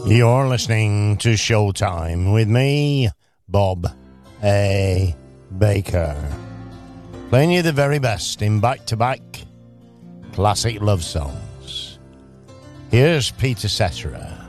You're listening to Showtime with me, Bob A. Baker. Playing you the very best in back-to-back classic love songs. Here's Peter Cetera.